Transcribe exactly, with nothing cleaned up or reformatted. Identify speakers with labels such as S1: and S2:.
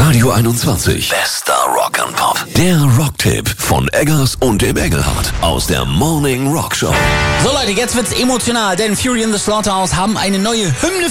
S1: Radio einundzwanzig. Bester Rock'n'Pop. Der Rocktipp von Eggers und dem Engelhardt aus der Morning Rock Show.
S2: So Leute, jetzt wird's emotional, denn Fury in the Slaughterhouse haben eine neue Hymne